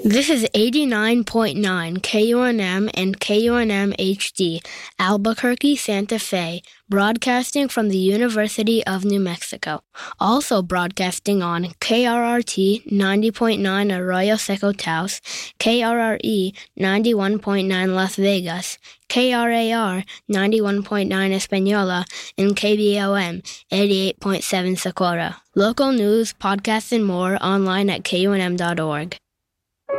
This is 89.9 KUNM and KUNM HD, Albuquerque, Santa Fe, broadcasting from the University of New Mexico. Also broadcasting on KRRT 90.9 Arroyo Seco Taos, KRRE 91.9 Las Vegas, KRAR 91.9 Española, and KBOM 88.7 Socorro. Local news, podcasts, and more online at KUNM.org.